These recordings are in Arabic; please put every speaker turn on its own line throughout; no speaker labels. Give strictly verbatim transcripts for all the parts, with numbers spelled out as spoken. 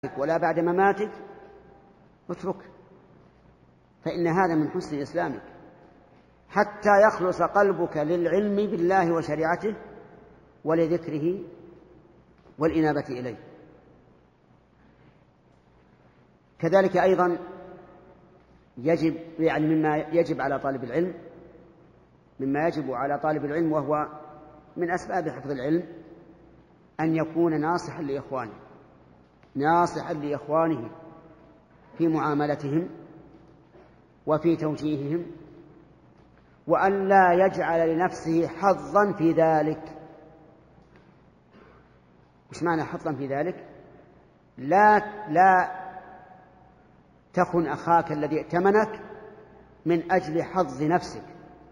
ولا بعد مماتك اترك، فإن هذا من حسن إسلامك حتى يخلص قلبك للعلم بالله وشريعته ولذكره والإنابة إليه. كذلك أيضا يجب يعني مما يجب على طالب العلم مما يجب على طالب العلم وهو من أسباب حفظ العلم أن يكون ناصحا لإخوانه ناصحا لإخوانه في معاملتهم وفي توجيههم، وأن لا يجعل لنفسه حظا في ذلك. إيش معنى حظا في ذلك؟ لا لا تخن أخاك الذي ائتمنك من أجل حظ نفسك،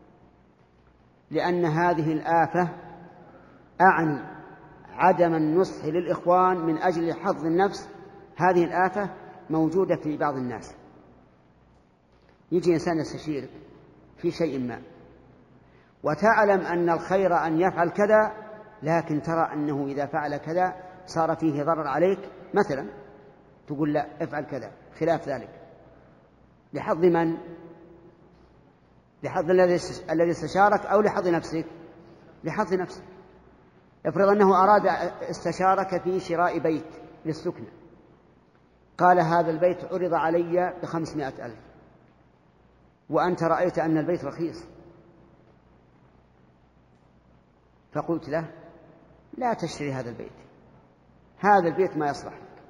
لأن هذه الآفة أعني عدم النصح للإخوان من أجل حظ النفس. هذه الآفة موجودة في بعض الناس. يجي إنسان يستشيرك في شيء ما وتعلم أن الخير أن يفعل كذا، لكن ترى أنه إذا فعل كذا صار فيه ضرر عليك، مثلا تقول لا افعل كذا خلاف ذلك، لحظ من؟ لحظ الذي استشارك أو لحظ نفسك؟ لحظ نفسك. افرض أنه أراد استشارك في شراء بيت للسكنة، قال هذا البيت عرض علي بخمسمائة ألف وأنت رأيت أن البيت رخيص، فقلت له لا تشتري هذا البيت، هذا البيت ما يصلح لك،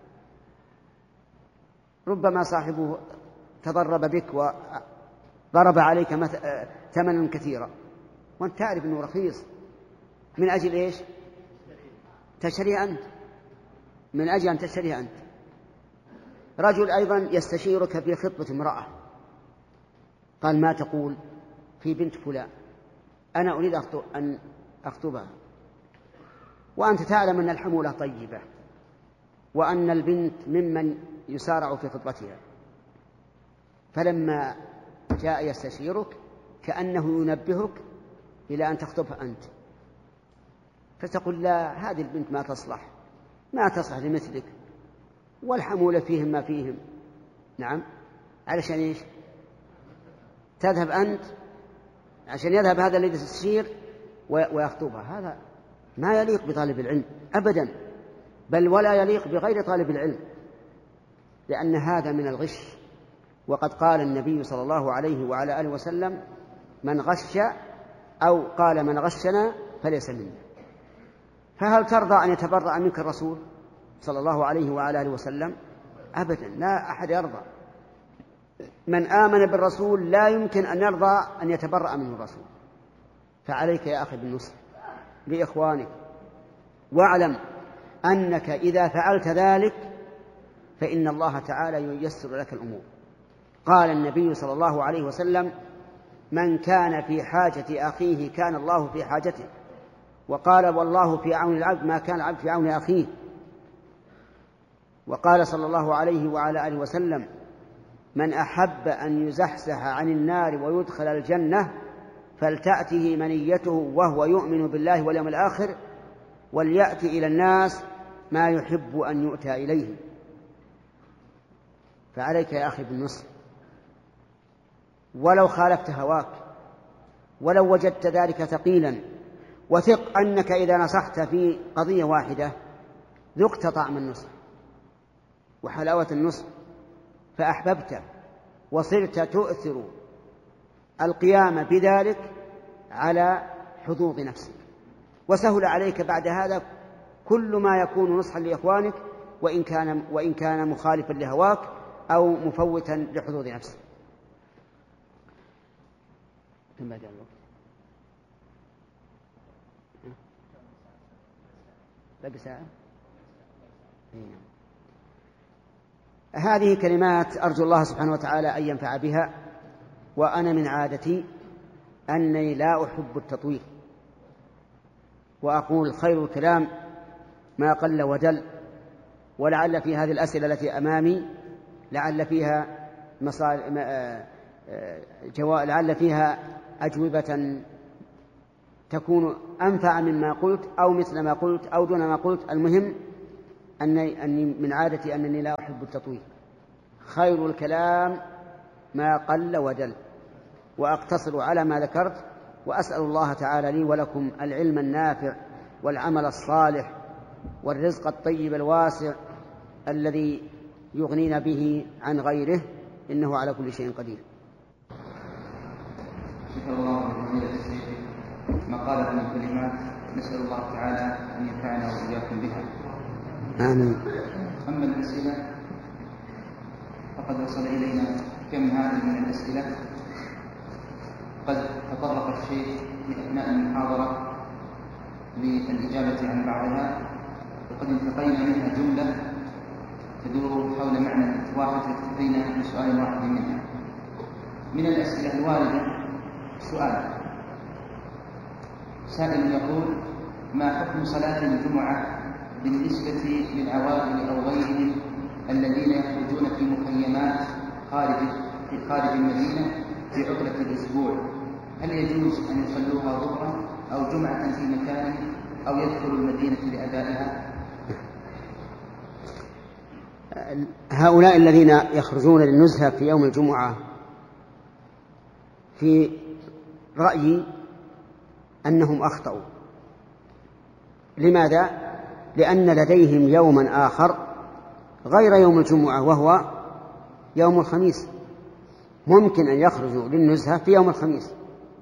ربما صاحبه تضرب بك وضرب عليك ثمنا كثيرا وأنت تعرف أنه رخيص، من أجل إيش؟ تشتريه أنت، من أجل أن تشتريه أنت. رجل أيضا يستشيرك في خطبة امرأة، قال ما تقول في بنت فلان، أنا أريد أن أخطبها، وأنت تعلم أن الحمولة طيبة وأن البنت ممن يسارع في خطبتها، فلما جاء يستشيرك كأنه ينبهك إلى أن تخطبها أنت، فتقول لا هذه البنت ما تصلح ما تصلح لمثلك، والحمولة فيهم ما فيهم. نعم، علشان إيش؟ تذهب أنت عشان يذهب هذا الذي تستشير ويخطبها. هذا ما يليق بطالب العلم أبدا، بل ولا يليق بغير طالب العلم، لأن هذا من الغش. وقد قال النبي صلى الله عليه وعلى آله وسلم من غش، أو قال من غشنا فليس منا. فهل ترضى أن يتبرأ منك الرسول صلى الله عليه وعلى آله وسلم؟ أبدا، لا أحد يرضى. من آمن بالرسول لا يمكن أن يرضى أن يتبرأ منه الرسول. فعليك يا أخي بالنصح لإخوانك، واعلم أنك إذا فعلت ذلك فإن الله تعالى ييسر لك الأمور. قال النبي صلى الله عليه وسلم من كان في حاجة أخيه كان الله في حاجته، وقال والله في عون العبد ما كان العبد في عون أخيه. وقال صلى الله عليه وعلى آله وسلم من أحب أن يزحزح عن النار ويدخل الجنة فلتأته منيته وهو يؤمن بالله واليوم الآخر وليأتي إلى الناس ما يحب أن يؤتى إليه. فعليك يا أخي بالنصح، ولو خالفت هواك، ولو وجدت ذلك ثقيلا، وثق أنك إذا نصحت في قضية واحدة ذقت طعم النصح وحلاوة النصح فأحببته وصرت تؤثر القيام بذلك على حظوظ نفسك، وسهل عليك بعد هذا كل ما يكون نصحا لإخوانك وإن كان, وإن كان مخالفا لهواك أو مفوتا لحظوظ نفسك. ثم بعد الوقت باقي ساعة. هذه كلمات أرجو الله سبحانه وتعالى أن ينفع بها. وأنا من عادتي أنني لا أحب التطويل، وأقول خير الكلام ما قل ودل، ولعل في هذه الأسئلة التي أمامي لعل فيها مصال... جوا... لعل فيها أجوبة تكون أنفع مما قلت أو مثل ما قلت أو دون ما قلت. المهم أني, أني من عادتي أنني لا أحب التطويل. خير الكلام ما قل ودل، وأقتصر على ما ذكرت، وأسأل الله تعالى لي ولكم العلم النافع والعمل الصالح والرزق الطيب الواسع الذي يغنينا به عن غيره، إنه على كل شيء قدير.
شكر الله لفضيلة الشيخ ما قاله من الكلمات، نسأل الله تعالى أن ينفعنا وإياكم بها.
آمين.
أما الأسئلة فقد وصل إلينا كم هذه من الأسئلة. قد تطرق الشيخ في أثناء المحاضرة للإجابة عن بعضها، وقد انتقينا منها جملة تدور حول معنى واحد، اكتفينا بسؤال واحد منها. من الأسئلة الواردة سؤال سائل يقول: ما حكم صلاة الجمعة بالنسبة للعوائل أو غيرهم الذين يخرجون في مخيمات خارج في خارج المدينة في عطلة الأسبوع؟ هل يجوز أن يصلوها ظهرا أو جمعة في مكانه أو يدخلوا المدينة لأدائها؟
هؤلاء الذين يخرجون للنزهة في يوم الجمعة في رأيي أنهم أخطأوا. لماذا؟ لأن لديهم يوما آخر غير يوم الجمعة وهو يوم الخميس. ممكن أن يخرجوا للنزهة في يوم الخميس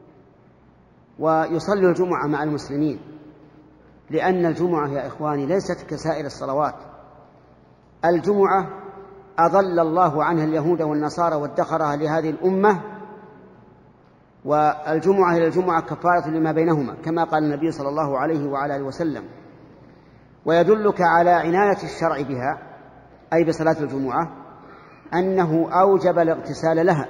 ويصلوا الجمعة مع المسلمين، لأن الجمعة يا إخواني ليست كسائر الصلوات. الجمعة أضل الله عنها اليهود والنصارى وادخرها لهذه الأمة، والجمعة إلى الجمعة كفارة لما بينهما كما قال النبي صلى الله عليه وعلى آله وسلم. ويدلك على عناية الشرع بها أي بصلاة الجمعة أنه أوجب الاغتسال لها.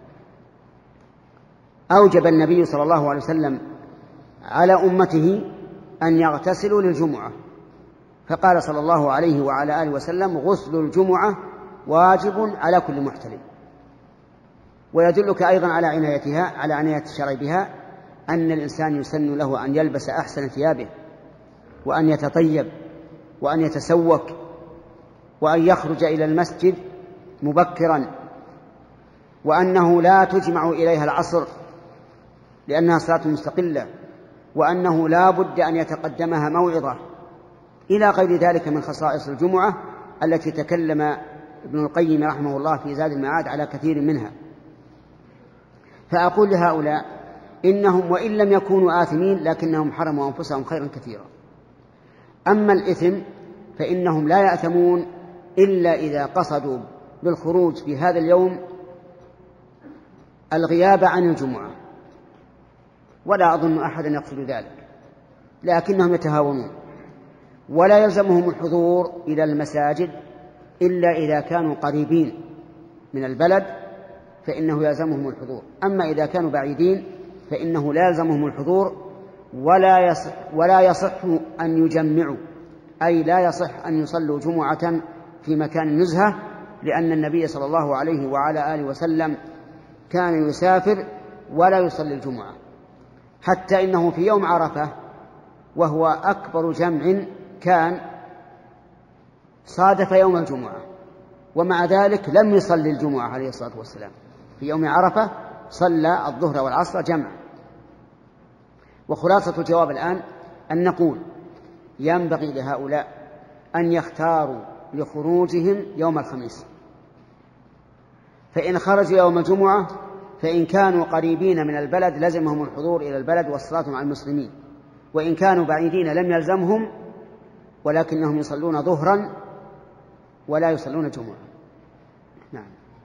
أوجب النبي صلى الله عليه وسلم على أمته أن يغتسلوا للجمعة، فقال صلى الله عليه وعلى آله وسلم: غسل الجمعة واجب على كل محتلم. ويدلك أيضا على عنايتها على عناية الشرع بها أن الإنسان يسن له أن يلبس أحسن ثيابه، وأن يتطيب، وأن يتسوك، وأن يخرج إلى المسجد مبكرا، وأنه لا تجمع إليها العصر لأنها صلاة مستقلة، وأنه لا بد أن يتقدمها موعظة، إلى غير ذلك من خصائص الجمعة التي تكلم ابن القيم رحمه الله في زاد المعاد على كثير منها. فأقول لهؤلاء إنهم وإن لم يكونوا آثمين لكنهم حرموا أنفسهم خيرا كثيرا. أما الإثم فإنهم لا يأثمون إلا إذا قصدوا بالخروج في هذا اليوم الغياب عن الجمعة، ولا أظن أحدا يقصد ذلك، لكنهم يتهاونون. ولا يلزمهم الحضور إلى المساجد إلا إذا كانوا قريبين من البلد فإنه يلزمهم الحضور. أما إذا كانوا بعيدين فإنه لا يلزمهم الحضور، ولا يصح, ولا يصح أن يجمعوا، أي لا يصح أن يصلوا جمعة في مكان نزهة، لأن النبي صلى الله عليه وعلى آله وسلم كان يسافر ولا يصلي الجمعة، حتى إنه في يوم عرفة وهو أكبر جمع كان صادف يوم الجمعة، ومع ذلك لم يصلي الجمعة عليه الصلاة والسلام. في يوم عرفة صلى الظهر والعصر جمع. وخلاصة الجواب الآن أن نقول ينبغي لهؤلاء أن يختاروا لخروجهم يوم الخميس، فإن خرجوا يوم الجمعة فإن كانوا قريبين من البلد لزمهم الحضور إلى البلد والصلاة مع المسلمين، وإن كانوا بعيدين لم يلزمهم، ولكنهم يصلون ظهرا ولا يصلون جمعة. نعم.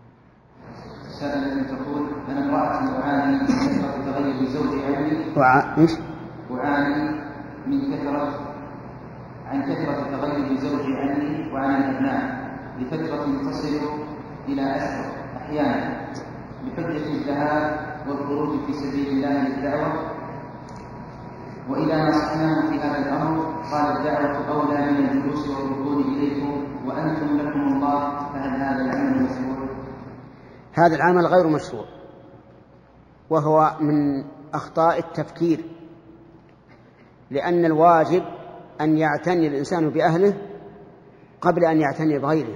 سائلة تقول: أنا امرأة أعاني من كثرة تغيب زوجي عني
وع... إيش؟
أعاني من كثرة عن كثرة تغيب زوجي عني وعن الأبناء لفترة تصل إلى أشهر أحيانا بحجة الذهاب والخروج في سبيل الله للدعوة، وإذا نصحناه في هذا الأمر قال: الدعوة أولى من الجلوس والركود إليكم وأنتم لكم الله، فهل هذا العمل مشروع؟
هذا العمل غير مشروع، وهو من أخطاء التفكير، لأن الواجب أن يعتني الإنسان بأهله قبل أن يعتني بغيرهم،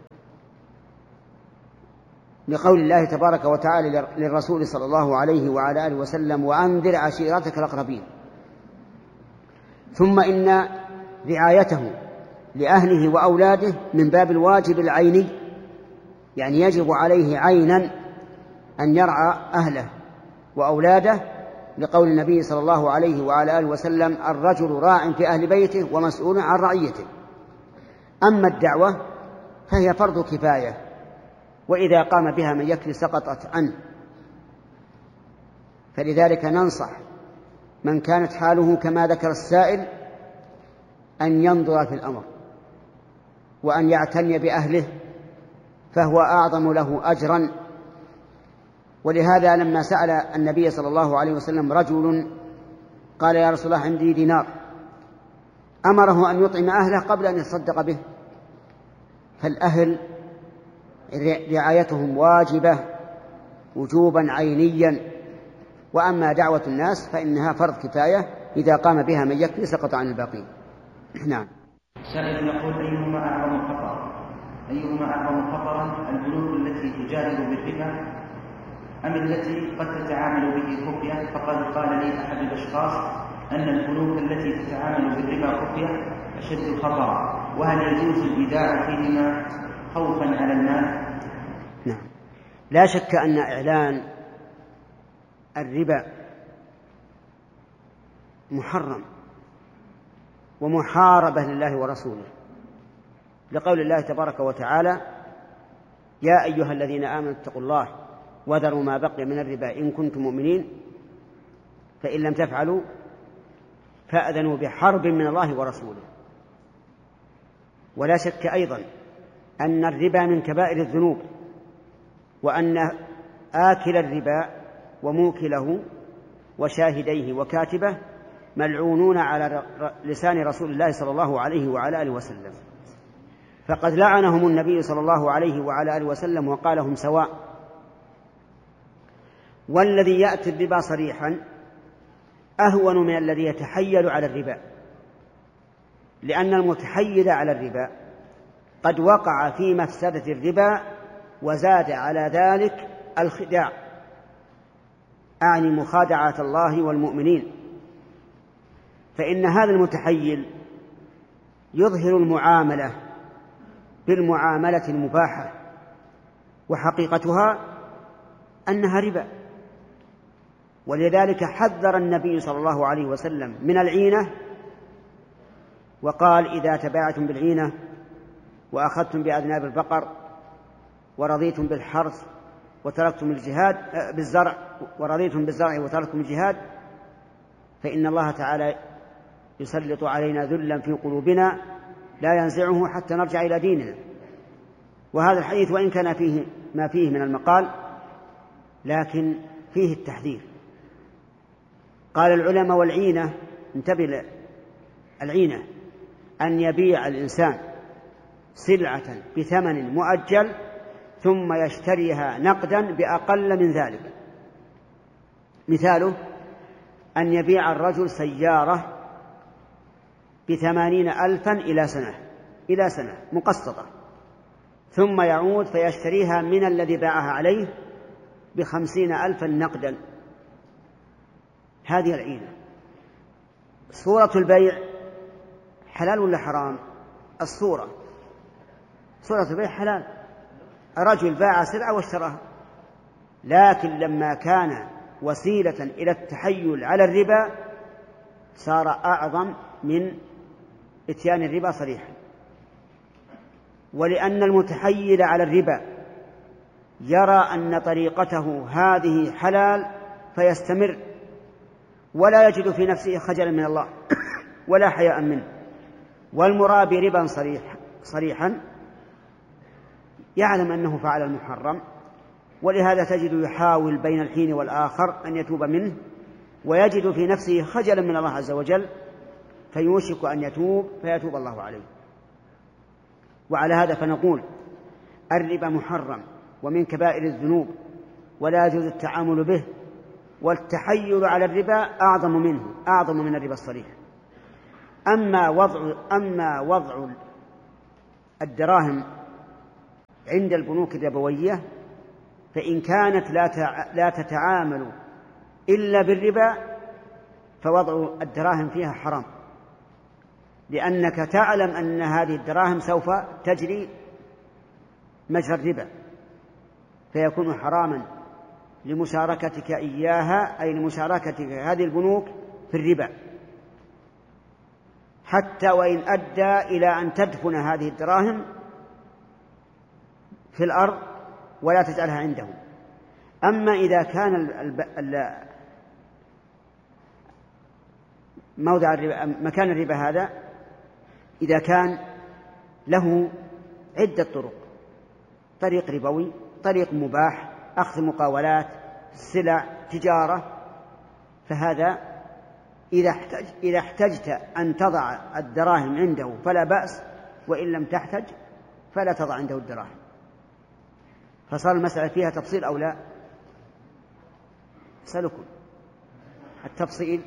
لقول الله تبارك وتعالى للرسول صلى الله عليه وعلى آله وسلم: وأنذر عشيرتك الأقربين. ثم إن رعايته لأهله وأولاده من باب الواجب العيني، يعني يجب عليه عينا أن يرعى أهله وأولاده، لقول النبي صلى الله عليه وعلى آله وسلم: الرجل راع في أهل بيته ومسؤول عن رعيته. أما الدعوة فهي فرض كفاية، وإذا قام بها من يكفي سقطت عنه. فلذلك ننصح من كانت حاله كما ذكر السائل أن ينظر في الأمر وأن يعتني بأهله، فهو أعظم له أجرا. ولهذا لما سأل النبي صلى الله عليه وسلم رجل قال: يا رسول الله عندي دينار، أمره أن يطعم أهله قبل أن يتصدق به. فالأهل رعايتهم واجبة وجوبا عينيا، وأما دعوة الناس فإنها فرض كفاية، إذا قام بها من يكفي سقط عن الباقين. نعم.
سائل يقول: أيهما أعظم خطرا؟ أيهما أعظم خطرا، البنوك التي تجادل بالربا أم التي قد تتعامل به خفية؟ فقد قال لي أحد الأشخاص أن البنوك التي تتعامل بالربا خفية أشد خطرا، وهل يجوز الإيداع فيهما خوفا على المال؟
نعم، لا شك أن إعلان الربا محرم ومحاربة لله ورسوله، لقول الله تبارك وتعالى: يا أيها الذين آمنوا اتقوا الله وذروا ما بقي من الربا إن كنتم مؤمنين، فإن لم تفعلوا فأذنوا بحرب من الله ورسوله. ولا شك أيضا أن الربا من كبائر الذنوب، وأن آكل الربا وموكله وشاهديه وكاتبه ملعونون على لسان رسول الله صلى الله عليه وعلى آله وسلم، فقد لعنهم النبي صلى الله عليه وعلى آله وسلم وقال: هم سواء. والذي يأتي الربا صريحا أهون من الذي يتحيل على الربا، لأن المتحيل على الربا قد وقع في مفسدة الربا وزاد على ذلك الخداع، أعني مخادعة الله والمؤمنين. فإن هذا المتحيل يظهر المعاملة بالمعاملة المباحة، وحقيقتها أنها ربا. ولذلك حذر النبي صلى الله عليه وسلم من العينة، وقال: إذا تباعتم بالعينة وأخذتم بأذناب البقر ورضيتم بالحرث وتركتم الجهاد بالزرع ورضيتم بالزرع وتركتم الجهاد فإن الله تعالى يسلط علينا ذلا في قلوبنا لا ينزعه حتى نرجع إلى ديننا. وهذا الحديث وإن كان فيه ما فيه من المقال لكن فيه التحذير. قال العلماء: والعينة، انتبه، العينة أن يبيع الإنسان سلعة بثمن مؤجل ثم يشتريها نقدا بأقل من ذلك. مثاله أن يبيع الرجل سيارة بثمانين ألفا إلى سنة إلى سنة مقسطة، ثم يعود فيشتريها من الذي باعها عليه بخمسين ألفا نقدا. هذه العينة. صورة البيع حلال ولا حرام؟ الصورة صورة البيع حلال، الرجل باع سلعة واشتراها، لكن لما كان وسيلة إلى التحيل على الربا صار أعظم من إتيان الربا صريحا. ولأن المتحيل على الربا يرى أن طريقته هذه حلال فيستمر، ولا يجد في نفسه خجلا من الله ولا حياء منه. والمرابي ربا صريح صريحا يعلم أنه فعل المحرم، ولهذا تجد يحاول بين الحين والآخر أن يتوب منه، ويجد في نفسه خجلا من الله عز وجل فيوشك أن يتوب فيتوب الله عليه. وعلى هذا فنقول: الربا محرم ومن كبائر الذنوب ولا يجوز التعامل به، والتحيل على الربا أعظم منه أعظم من الربا الصريح. أما وضع أما وضع الدراهم عند البنوك الربوية فإن كانت لا تتعامل إلا بالربا فوضع الدراهم فيها حرام، لأنك تعلم أن هذه الدراهم سوف تجري مجرى الربا، فيكون حراما لمشاركتك إياها، أي لمشاركتك هذه البنوك في الربا، حتى وإن أدى إلى أن تدفن هذه الدراهم في الأرض ولا تجعلها عندهم. أما إذا كان موضع الربا مكان الربا هذا إذا كان له عدة طرق، طريق ربوي، طريق مباح، أخذ مقاولات، سلع، تجارة، فهذا إذا احتج إذا احتجت أن تضع الدراهم عنده فلا بأس، وإن لم تحتج فلا تضع عنده الدراهم. فصار المسألة فيها تفصيل أو لا؟ أسألكم التفصيل.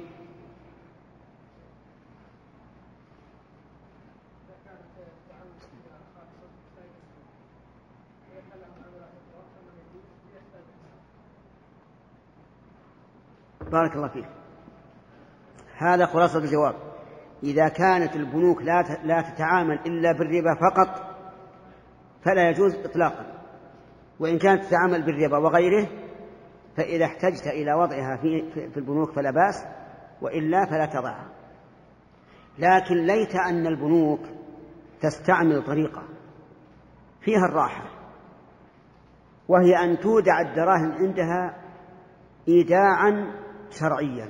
بارك الله فيك. هذا خلاصة الجواب. إذا كانت البنوك لا تتعامل إلا بالربا فقط فلا يجوز إطلاقا، وإن كانت تتعامل بالربا وغيره فإذا احتجت إلى وضعها في في البنوك فلا بأس، وإلا فلا تضعها. لكن ليت أن البنوك تستعمل طريقة فيها الراحة، وهي أن تودع الدراهم عندها إيداعا شرعيا،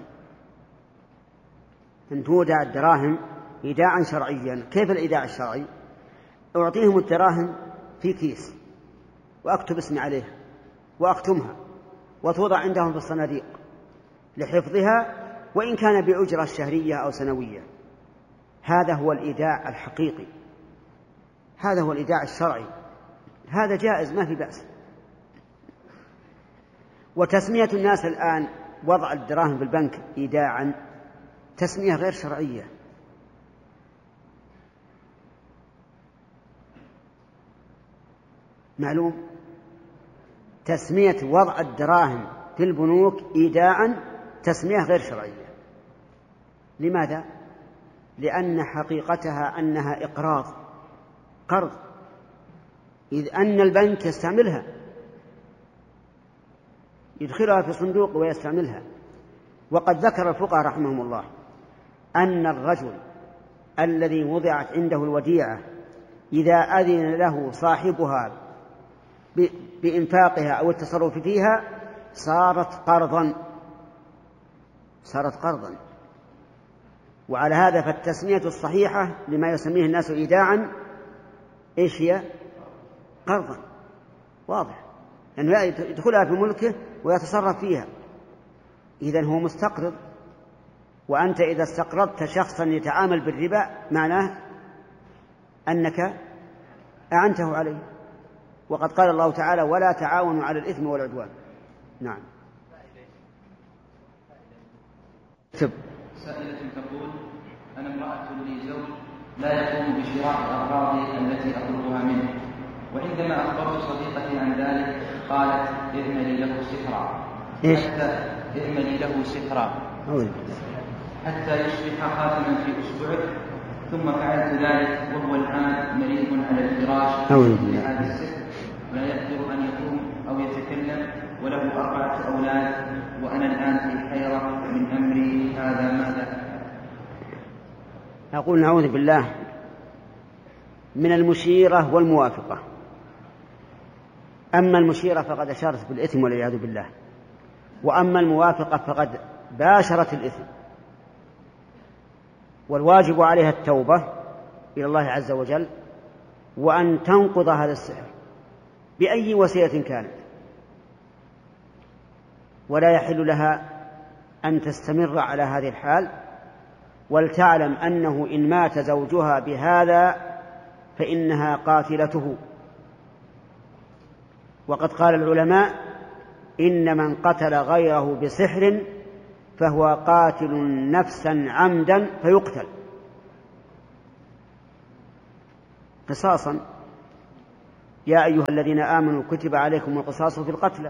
أن تودع الدراهم إيداعا شرعيا. كيف الإيداع الشرعي؟ أعطيهم الدراهم في كيس وأكتب اسمي عليها وأختمها وتوضع عندهم في الصناديق لحفظها، وإن كان بأجرة شهرية أو سنوية. هذا هو الإيداع الحقيقي، هذا هو الإيداع الشرعي، هذا جائز ما في بأس. وتسمية الناس الآن وضع الدراهم في البنك إيداعا تسمية غير شرعية. معلوم؟ تسمية وضع الدراهم في البنوك إيداعا تسمية غير شرعية. لماذا؟ لأن حقيقتها أنها إقراض، قرض، إذ أن البنك يستعملها، يدخلها في صندوق ويستعملها. وقد ذكر الفقهاء رحمهم الله أن الرجل الذي وضعت عنده الوديعة إذا أذن له صاحبها بإنفاقها أو التصرف فيها صارت قرضا، صارت قرضا. وعلى هذا فالتسمية الصحيحة لما يسميه الناس إيداعا إيش هي؟ قرضا، واضح، لأنه يعني يدخلها في ملكه ويتصرف فيها، إذن هو مستقرض. وأنت إذا استقرضت شخصا يتعامل بالربا معناه أنك أعنته عليه، وقد قال الله تعالى ولا تعاونوا على الإثم والعدوان. نعم.
سائلة تقول أنا امرأة لي زوج لا يقوم بشراء أغراضي التي أطلبها منه، وعندما أخبرت صديقتي عن ذلك قالت اعملي له سحرا حتى اعملي له سحرا حتى يصبح خاتما في أسبوعه، ثم فعلت ذلك وهو الآن مريض على الفراش بهذا السحر ولا يقدر أن يقوم أو يتكلم، وله أربعة أولاد، وأنا الآن في حيرة من أمري هذا، ماذا؟
أقول نعوذ بالله من المشيرة والموافقة. أما المشيرة فقد أشارت بالإثم والعياذ بالله، وأما الموافقة فقد باشرت الإثم. والواجب عليها التوبة إلى الله عز وجل، وأن تنقض هذا السحر بأي وسيلة كانت، ولا يحل لها أن تستمر على هذه الحال، ولتعلم أنه إن مات زوجها بهذا فإنها قاتلته. وقد قال العلماء إن من قتل غيره بسحر فهو قاتل نفسا عمدا فيقتل قصاصا. يا أيها الذين آمنوا كتب عليكم القصاص في القتلى،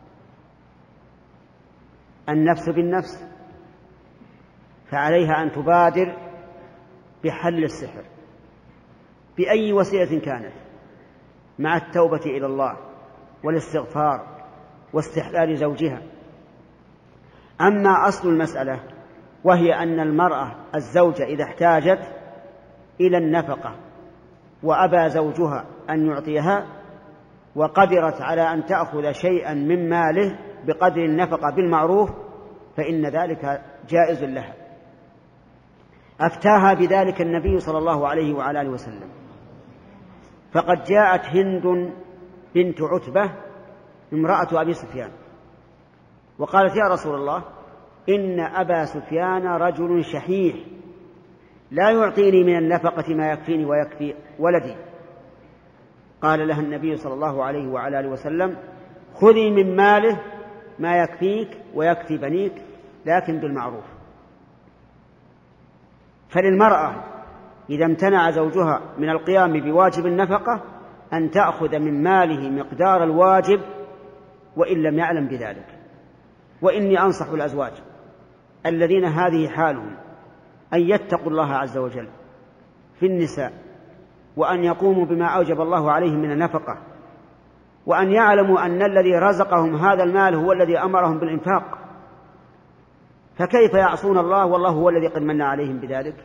النفس بالنفس، فعليها أن تبادر بحل السحر بأي وسيلة كانت، مع التوبة إلى الله والاستغفار واستحلال زوجها. أما أصل المسألة وهي أن المرأة الزوجة إذا احتاجت إلى النفقة وأبى زوجها أن يعطيها وقدرت على أن تأخذ شيئا من ماله بقدر النفقة بالمعروف، فإن ذلك جائز لها. أفتاها بذلك النبي صلى الله عليه وعلى آله وسلم، فقد جاءت هند بنت عتبة امرأة أبي سفيان وقالت: يا رسول الله، إن أبا سفيان رجل شحيح لا يعطيني من النفقة ما يكفيني ويكفي ولدي. قال لها النبي صلى الله عليه وعلى آله وسلم: خذي من ماله ما يكفيك ويكفي بنيك، لكن بالمعروف. فللمرأة إذا امتنع زوجها من القيام بواجب النفقة أن تأخذ من ماله مقدار الواجب وإن لم يعلم بذلك. وإني أنصح الأزواج الذين هذه حالهم أن يتقوا الله عز وجل في النساء، وأن يقوموا بما أوجب الله عليهم من النفقة، وأن يعلموا أن الذي رزقهم هذا المال هو الذي أمرهم بالإنفاق، فكيف يعصون الله والله هو الذي قد من عليهم بذلك؟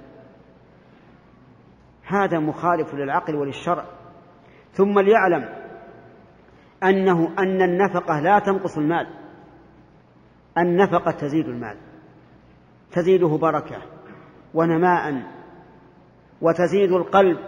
هذا مخالف للعقل وللشرع. ثم ليعلم أنه أن النفقة لا تنقص المال، النفقة تزيد المال، تزيده بركة ونماء، وتزيد القلب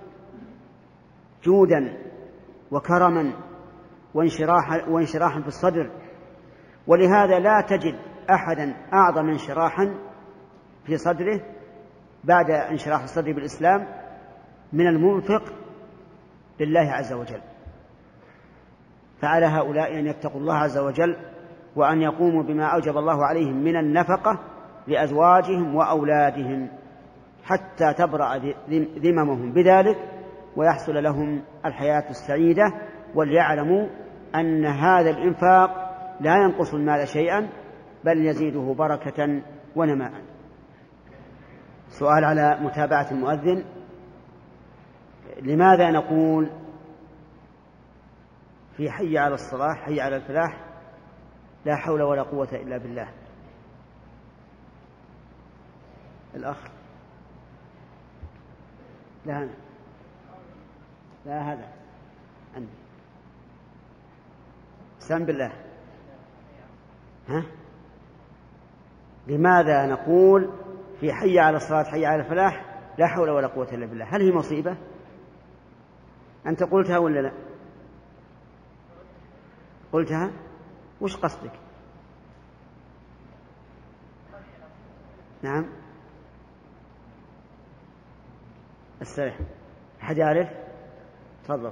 جودا وكرما وانشراحا وانشراحا في الصدر. ولهذا لا تجد أحدا أعظم انشراحا في صدره بعد انشراح الصدر بالإسلام من المنفق لله عز وجل. فعلى هؤلاء أن يتقوا الله عز وجل وأن يقوموا بما أوجب الله عليهم من النفقة لأزواجهم وأولادهم حتى تبرأ ذممهم بذلك ويحصل لهم الحياة السعيدة. وليعلموا أن هذا الإنفاق لا ينقص المال شيئا بل يزيده بركة ونماء. سؤال على متابعة المؤذن: لماذا نقول في حي على الصلاة حي على الفلاح لا حول ولا قوة إلا بالله؟ الأخ لا أنا. لا هذا عندي. استعن بالله. ها؟ لماذا نقول في حي على الصلاة حي على الفلاح لا حول ولا قوة إلا بالله؟ هل هي مصيبة؟ أنت قلتها ولا لا؟ قلتها؟ وش قصدك؟ نعم السرح. أحد يعرف؟ تفضل.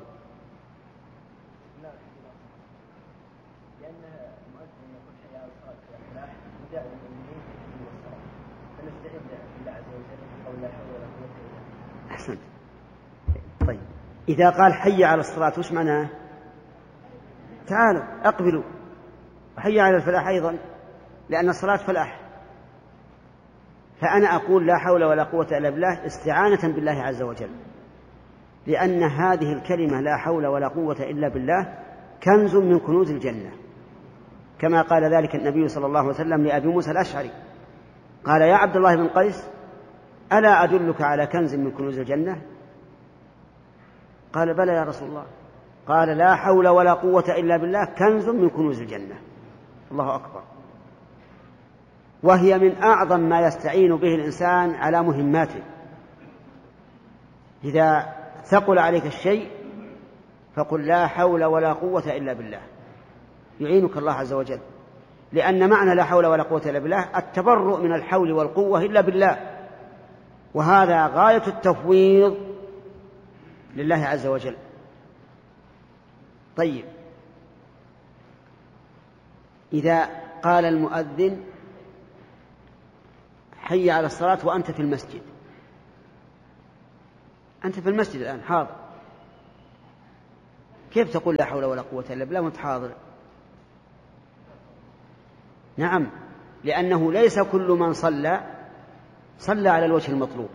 أحسنت. طيب إذا قال حي على الصلاة وش معناه؟ تعالوا أقبلوا، وحي على الفلاح أيضا، لأن الصلاة فلاح. فأنا أقول لا حول ولا قوة إلا بالله استعانة بالله عز وجل، لأن هذه الكلمة لا حول ولا قوة إلا بالله كنز من كنوز الجنة، كما قال ذلك النبي صلى الله عليه وسلم لأبي موسى الأشعري، قال: يا عبد الله بن قيس، ألا أدلك على كنز من كنوز الجنة؟ قال: بلى يا رسول الله. قال: لا حول ولا قوة إلا بالله كنز من كنوز الجنة. الله أكبر. وهي من أعظم ما يستعين به الإنسان على مهماته. إذا ثقل عليك الشيء فقل لا حول ولا قوة إلا بالله، يعينك الله عز وجل، لأن معنى لا حول ولا قوة إلا بالله التبرؤ من الحول والقوة إلا بالله، وهذا غاية التفويض لله عز وجل. طيب إذا قال المؤذن حي على الصلاة وأنت في المسجد، أنت في المسجد الآن حاضر، كيف تقول لا حول ولا قوة إلا بالله وأنت حاضر؟ نعم، لأنه ليس كل من صلى صلى على الوجه المطلوب،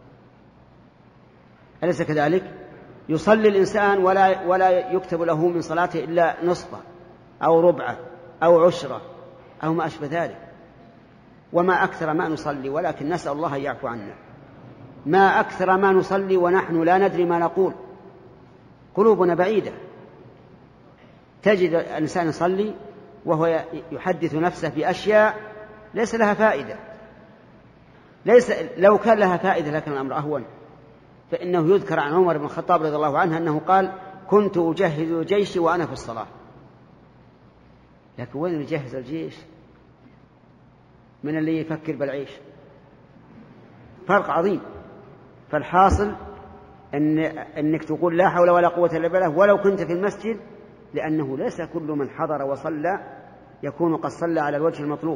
أليس كذلك؟ يصلي الإنسان ولا ولا يكتب له من صلاته إلا نصفه أو ربعه أو عشرة أو ما أشبه ذلك، وما أكثر ما نصلي، ولكن نسأل الله أن يعفو عنا. ما أكثر ما نصلي ونحن لا ندري ما نقول، قلوبنا بعيدة. تجد الإنسان يصلي وهو يحدث نفسه بأشياء ليس لها فائدة، ليس لو كان لها فائدة لكن الأمر أهون. فإنه يذكر عن عمر بن الخطاب رضي الله عنه أنه قال: كنت أجهز جيشي وأنا في الصلاة. لكن وين يجهز الجيش من اللي يفكر بالعيش؟ فرق عظيم. فالحاصل إن أنك تقول لا حول ولا قوة إلا بالله ولو كنت في المسجد، لأنه ليس كل من حضر وصلى يكون قد صلى على الوجه المطلوب.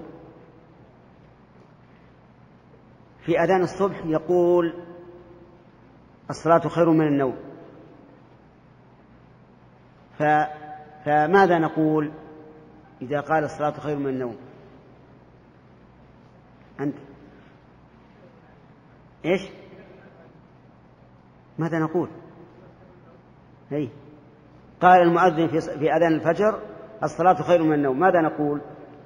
في أذان الصبح يقول: الصلاة خير من النوم. ف... فماذا نقول إذا قال الصلاة خير من النوم؟ أنت إيش؟ ماذا نقول؟ هي. قال المؤذن في... في أذان الفجر: الصلاة خير من النوم. ماذا نقول؟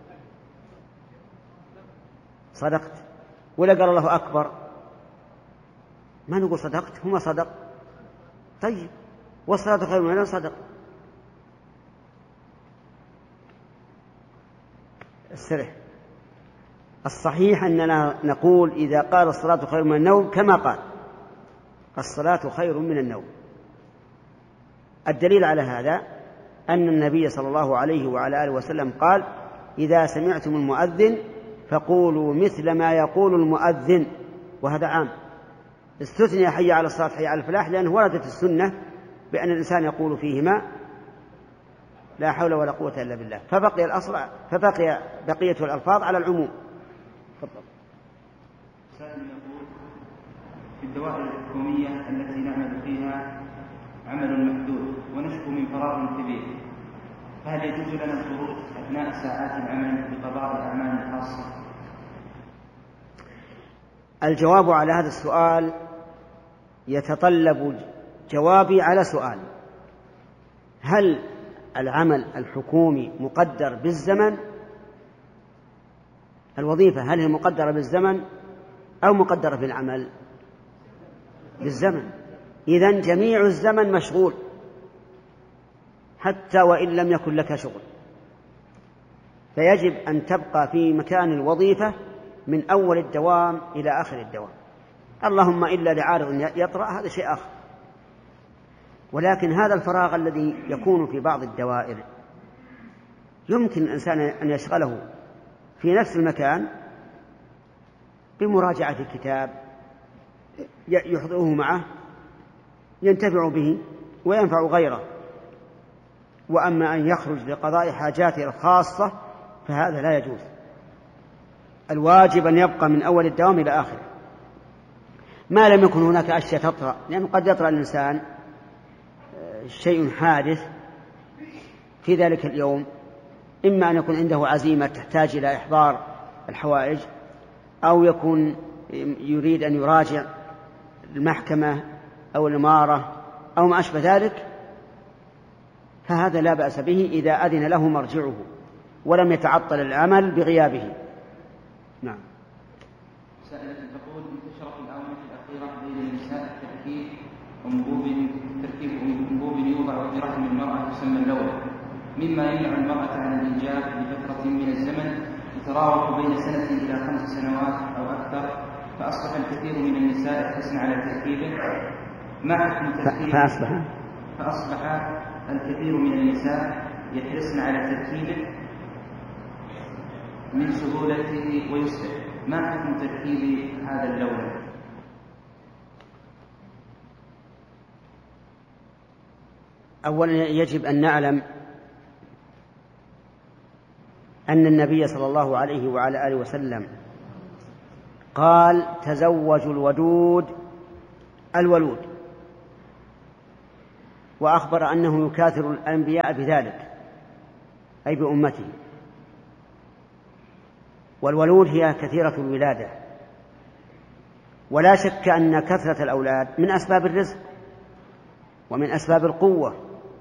صدقت. ولا قال الله أكبر؟ ما نقول صدقت، هما صدق. طيب، والصلاة خير من النوم صدق. السرح الصحيح أننا نقول إذا قال الصلاة خير من النوم كما قال: الصلاة خير من النوم. الدليل على هذا أن النبي صلى الله عليه وعلى آله وسلم قال: إذا سمعتم المؤذن فقولوا مثل ما يقول المؤذن. وهذا عام، استثني حي على الصلاة حي على الفلاح، لأنه وردت السنة بأن الإنسان يقول فيهما لا حول ولا قوة إلا بالله، فبقي الأصل فبقي بقية الألفاظ على العموم. تفضل.
سائل يقول: في الدوائر الحكومية التي نعمل فيها عمل محدود ونشكو من فراغ كبير، فهل يجوز لنا الخروج أثناء ساعات العمل بقضاء الأعمال الخاصة؟
الجواب على هذا السؤال يتطلب جوابي على سؤال: هل العمل الحكومي مقدر بالزمن؟ الوظيفة هل هي مقدرة بالزمن أو مقدرة بالعمل؟ بالزمن. إذن جميع الزمن مشغول حتى وإن لم يكن لك شغل، فيجب أن تبقى في مكان الوظيفة من أول الدوام إلى آخر الدوام، اللهم إلا لعارض يطرأ، هذا شيء آخر. ولكن هذا الفراغ الذي يكون في بعض الدوائر يمكن الإنسان أن يشغله في نفس المكان بمراجعة الكتاب يحضره معه ينتفع به وينفع غيره. وأما أن يخرج لقضاء حاجاته الخاصة فهذا لا يجوز. الواجب أن يبقى من أول الدوام إلى آخره، ما لم يكن هناك أشياء تطرأ، لأنه قد يطرأ الإنسان شيء حادث في ذلك اليوم، إما أن يكون عنده عزيمة تحتاج إلى إحضار الحوائج، أو يكون يريد أن يراجع المحكمة أو الإمارة أو ما أشبه ذلك، فهذا لا بأس به إذا أذن له مرجعه ولم يتعطل العمل بغيابه. نعم.
سائلة تقول: انتشر في الآونة الأخيرة بين النساء تركيب أنبوب تركيب أنبوب يوضع في رحم المرأة تسمى اللولة، مما يمنع المرأة عن الإنجاب لفترة من الزمن يتراوح بين سنة إلى خمس سنوات أو أكثر، فأصبح الكثير من النساء يحرصن على تركيبه. ما حكم تركيبه؟
فأصبح
فأصبح الكثير من النساء يحرصن على تركيبه من سهولته ويسره، ما حكم تركيب هذا اللون؟
أولا يجب أن نعلم أن النبي صلى الله عليه وعلى آله وسلم قال: تزوجوا الودود الولود. وأخبر أنه يكاثر الأنبياء بذلك أي بأمته. والولود هي كثيرة الولادة، ولا شك أن كثرة الأولاد من أسباب الرزق ومن أسباب القوة،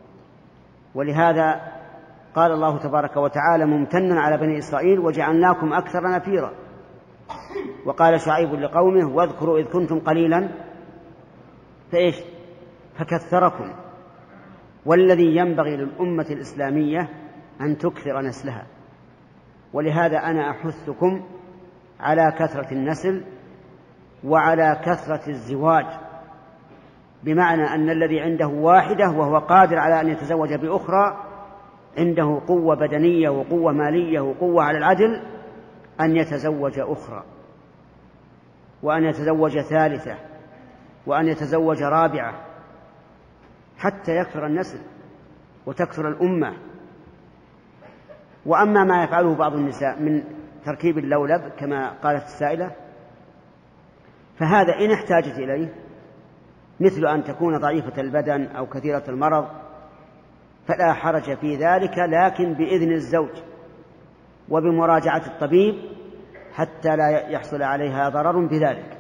ولهذا قال الله تبارك وتعالى ممتنا على بني إسرائيل وجعلناكم أكثر نفيرا. وقال شعيب لقومه واذكروا إذ كنتم قليلا فإيش فكثركم. والذي ينبغي للأمة الإسلامية أن تكثر نسلها، ولهذا أنا أحثكم على كثرة النسل وعلى كثرة الزواج، بمعنى أن الذي عنده واحدة وهو قادر على أن يتزوج بأخرى، عنده قوة بدنية وقوة مالية وقوة على العدل، أن يتزوج أخرى، وأن يتزوج ثالثة، وأن يتزوج رابعة، حتى يكثر النسل وتكثر الأمة. وأما ما يفعله بعض النساء من تركيب اللولب كما قالت السائلة، فهذا إن احتاجت إليه، مثل أن تكون ضعيفة البدن أو كثيرة المرض، فلا حرج في ذلك، لكن بإذن الزوج وبمراجعة الطبيب حتى لا يحصل عليها ضرر بذلك.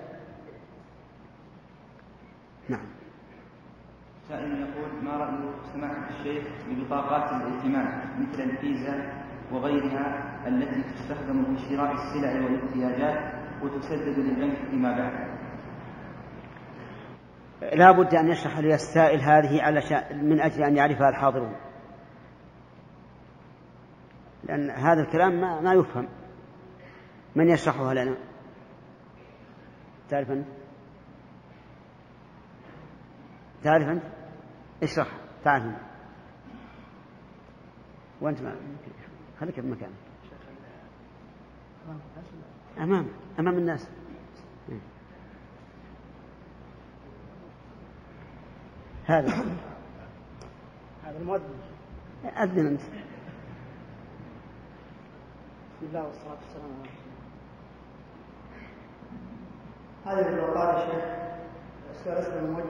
نعم.
سائل يقول ما رأي سماحة الشيخ ببطاقات الائتمان مثل الفيزا وغيرها التي تستخدم في شراء السلع والاحتياجات وتسدد للبنك فيما بعد؟
لا بد أن يشرح لي السائل هذه على من أجل أن يعرفها الحاضرون، لأن هذا الكلام ما, ما يفهم. من يشرحها لنا؟ تعرف أنت؟ تعرف أنت؟ اشرح. تعرف أنت؟ وأنت ما خليك بمكانك أمام أمام الناس. هذا
هذا المؤذن.
أذن أنت.
بسم الله والصلاة والسلام على رسول الله. هذه البطاقات يا شيخ السؤال أسأل الموجه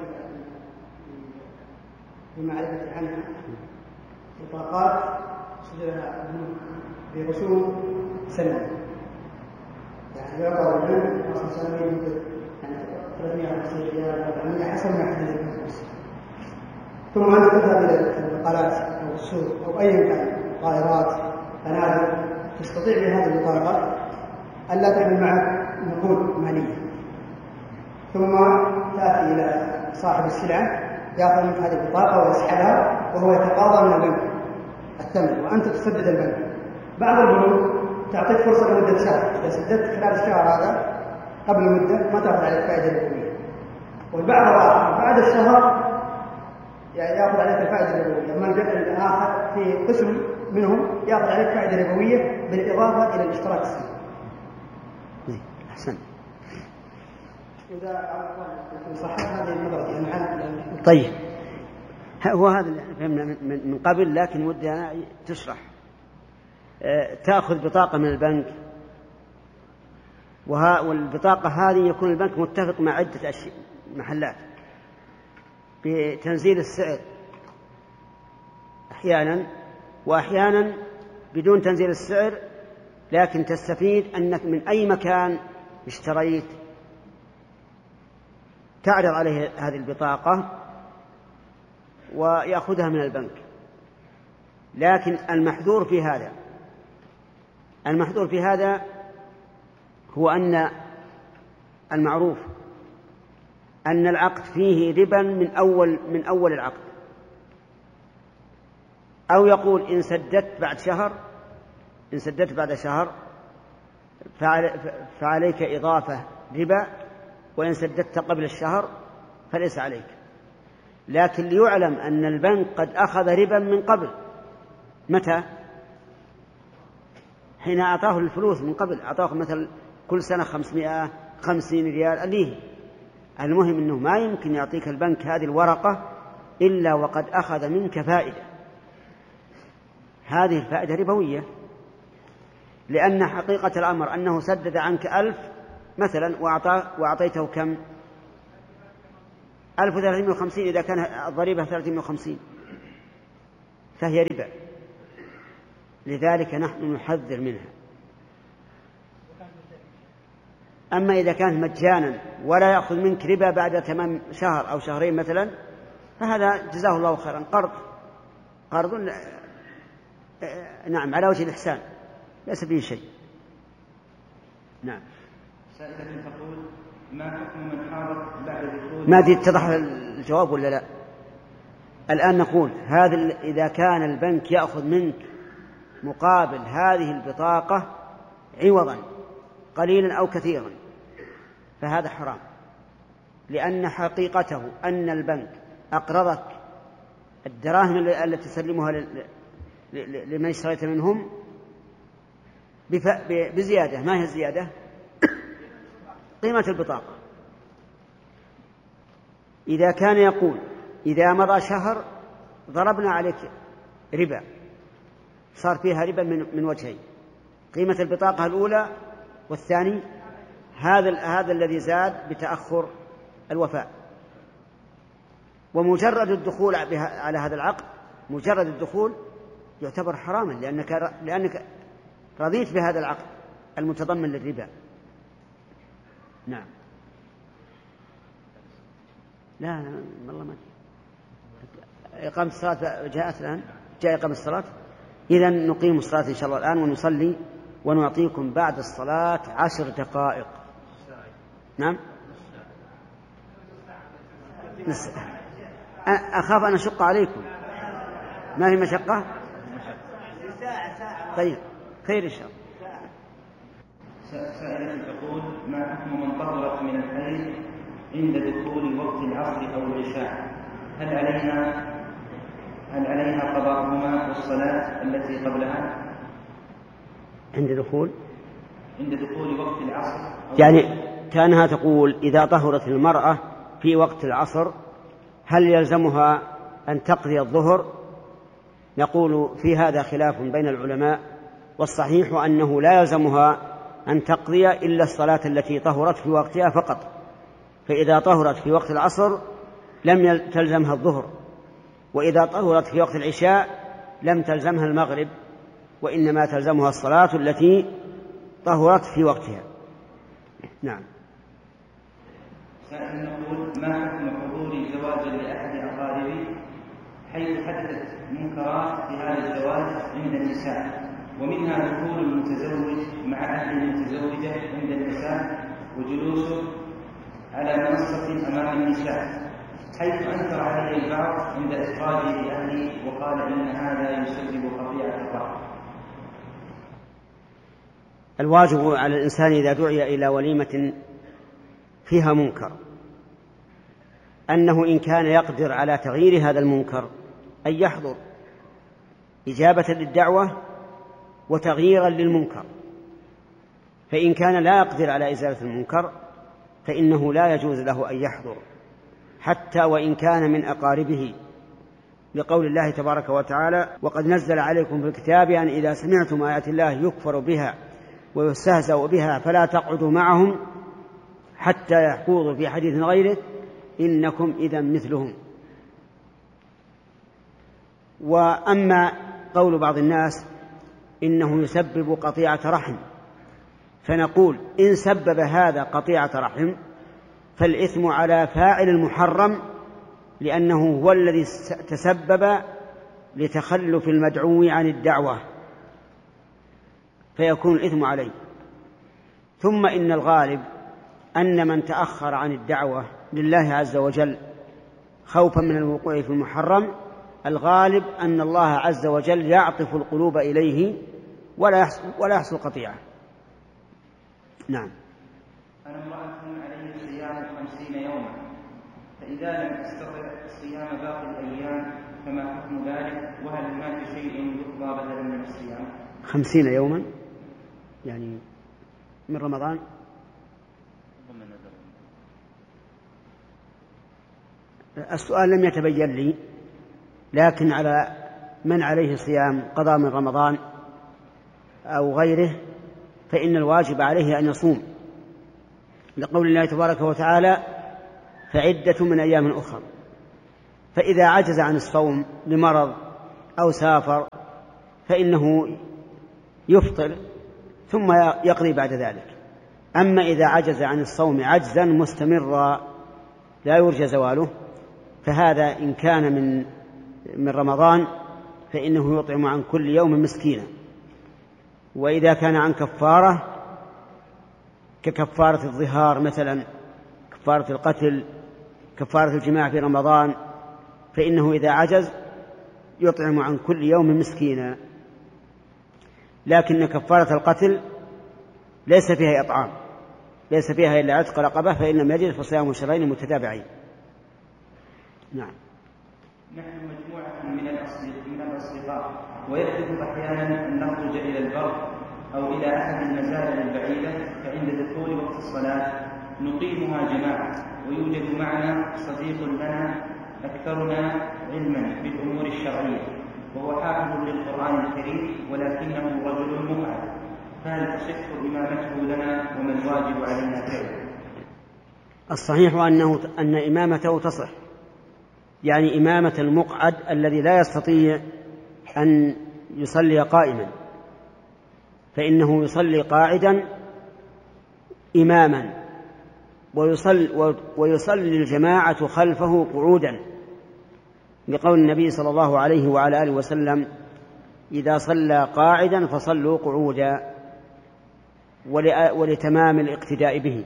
بمعرفة عنها. بطاقات صدرها برسوم سنة، يعني يعطى البنك أصل سنوي مدة يعني ثلاثمائة وخمسين ريال أربعمائة حسب ما يحدد البنك. ثم أنت تذهب إلى البقالات أو السوق أو أي كان طائرات فنادق، تستطيع بهذه البطاقة ألا تحمل معك نقود مالية، ثم تأتي إلى صاحب السلعة يأخذ منك هذه البطاقة ويسحبها وهو يتقاضى من البنك الثمن وأنت تسدد البنك. بعض البنوك تعطيك فرصة لمدة شهر، إذا سددت خلال الشهر هذا قبل مدة ما تأخذ عليك فائدة ربوية، والبعض الآخر بعد الشهر يعني يأخذ عليك الفائدة الربوية. أما الآخر في قسم منهم يأخذ عليك فائدة ربوية بالإضافة إلى الاشتراك السنوي.
أحسن.
إذا صحت هذه النظرة يعني.
طيب هو هذا اللي فهمنا من قبل، لكن ودي أنا تشرح. تأخذ بطاقة من البنك، والبطاقة هذه يكون البنك متفق مع عدة أشياء محلات بتنزيل السعر أحيانا، وأحيانا بدون تنزيل السعر، لكن تستفيد أنك من أي مكان اشتريت تعرض عليه هذه البطاقة ويأخذها من البنك. لكن المحذور في هذا المحذور في هذا هو أن المعروف أن العقد فيه ربا من أول من أول العقد، أو يقول إن سددت بعد شهر إن سددت بعد شهر فعليك إضافة ربا، وإن سددت قبل الشهر فليس عليك. لكن ليعلم أن البنك قد أخذ ربا من قبل. متى؟ حين أعطاه الفلوس من قبل، أعطاه مثل كل سنة خمسمائة خمسين ريال أليه. المهم أنه ما يمكن يعطيك البنك هذه الورقة إلا وقد أخذ منك فائدة. هذه الفائدة ربوية، لأن حقيقة الأمر أنه سدد عنك ألف مثلا وأعطيته كم؟ ألف وثلاثمائة وخمسين إذا كان الضريبة ثلاثمائة وخمسين فهي ربا، لذلك نحن نحذر منها. أما إذا كانت مجانا ولا يأخذ منك ربا بعد تمام شهر أو شهرين مثلا فهذا جزاه الله خيرا، قرض قرض نعم على وجه الإحسان ليس به شيء. نعم.
سائلة تقول ما حكم من حاضر بعد دخول؟
ما دي اتضح الجواب ولا لا؟ الآن نقول هذا إذا كان البنك يأخذ منك مقابل هذه البطاقة عوضا قليلا أو كثيرا فهذا حرام، لأن حقيقته أن البنك أقرضك الدراهم التي تسلمها لمن اشتريت منهم بزيادة. ما هي الزيادة؟ قيمة البطاقة. إذا كان يقول إذا مضى شهر ضربنا عليك ربا، صار فيها ربا من وجهين، قيمة البطاقة الأولى والثاني هذا هذا الذي زاد بتأخر الوفاء. ومجرد الدخول على هذا العقد مجرد الدخول يعتبر حراما لأنك لأنك رضيت بهذا العقد المتضمن للربا. نعم. لا والله ما إقامة الصلاة جاءت الآن، جاء إقامة الصلاة. إذا نقيم الصلاة إن شاء الله الآن ونصلي ونعطيكم بعد الصلاة عشر دقائق. نعم. أخاف أن أشق عليكم. ما هي مشقة؟ طيب خير إن شاء الله.
سائلة تقول ما حكم من طهرت من الحيض عند دخول وقت العصر أو العشاء؟ هل عليها هل عليها قضاءهما والصلاة التي قبلها؟
عند دخول
عند دخول وقت العصر
يعني كانها تقول إذا طهرت المرأة في وقت العصر هل يلزمها أن تقضي الظهر؟ نقول في هذا خلاف بين العلماء، والصحيح أنه لا يلزمها أن تقضي إلا الصلاة التي طهرت في وقتها فقط. فإذا طهرت في وقت العصر لم تلزمها الظهر، وإذا طهرت في وقت العشاء لم تلزمها المغرب، وإنما تلزمها الصلاة التي طهرت في وقتها. نعم.
سائل نقول ما حكم حضور زواج لأحد أقاربي حيث حدثت منكرات في هذا الزواج عند النساء، ومنها دخول المتزوج مع أهل المتزوجة عند النساء وجلوسه على منصة أمام النساء، حيث أنكر عليه البعض عند إخراجه لأهله وقال إن هذا يسبب قطيعة الرحم.
الواجب على الإنسان إذا دعي إلى وليمة فيها منكر أنه إن كان يقدر على تغيير هذا المنكر أن يحضر إجابة للدعوة وتغييرا للمنكر. فإن كان لا يقدر على إزالة المنكر فإنه لا يجوز له أن يحضر حتى وإن كان من أقاربه، لقول الله تبارك وتعالى وقد نزل عليكم في الكتاب أن إذا سمعتم آيات الله يكفر بها ويستهزأ بها فلا تقعدوا معهم حتى يخوضوا في حديث غيره إنكم إذا مثلهم. وأما قول بعض الناس إنه يسبب قطيعة رحم، فنقول إن سبب هذا قطيعة رحم فالإثم على فاعل المحرم، لأنه هو الذي تسبب لتخلف المدعو عن الدعوة فيكون الإثم عليه. ثم إن الغالب أن من تأخر عن الدعوة لله عز وجل خوفا من الوقوع في المحرم الغالب أن الله عز وجل يعطف القلوب إليه ولا يحصل, ولا يحصل قطيعة. نعم.
أنا امرأة عليه صيام خمسين يوما، فإذا لم أستطع صيام باقي الأيام فما حكم ذلك؟ وهل هناك شيء يقضى بدلا من الصيام؟
خمسين يوما يعني من رمضان؟ السؤال لم يتبين لي، لكن على من عليه صيام قضاء من رمضان أو غيره فإن الواجب عليه أن يصوم، لقول الله تبارك وتعالى فعدة من أيام أخرى. فإذا عجز عن الصوم لمرض أو سافر فإنه يفطر ثم يقضي بعد ذلك. أما إذا عجز عن الصوم عجزا مستمرا لا يرجى زواله فهذا إن كان من من رمضان فإنه يطعم عن كل يوم مسكينا. وإذا كان عن كفارة ككفارة الظهار مثلا، كفارة القتل، كفارة الجماع في رمضان، فإنه إذا عجز يطعم عن كل يوم مسكينا. لكن كفارة القتل ليس فيها إطعام، ليس فيها إلا عتق رقبة، فإن لم يجد فصيام شهرين متتابعين. نعم.
نحن مجموعة من من الأصدقاء ويحدث أحيانا أن نخرج إلى البر أو إلى أحد المزارع البعيدة، فعند دخول وقت الصلاة نقيمها جماعة، ويوجد معنا صديق لنا أكثرنا علما بالأمور الشرعية وهو حافظ للقرآن الكريم ولكنه رجل مقعد، فهل تصح إمامته لنا وما الواجب علينا فعله؟
الصحيح أنه أن إمامته تصح، يعني إمامة المقعد الذي لا يستطيع أن يصلي قائما، فإنه يصلي قاعدا إماما ويصلي, ويصلي الجماعة خلفه قعودا، لقول النبي صلى الله عليه وعلى آله وسلم: إذا صلى قاعدا فصلوا قعودا، ولتمام الاقتداء به